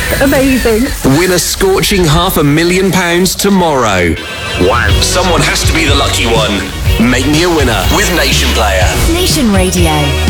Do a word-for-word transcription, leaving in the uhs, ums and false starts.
Amazing. Win a scorching half a million pounds tomorrow. Wow, someone has to be the lucky one. Make me a winner with Nation Player. Nation Radio.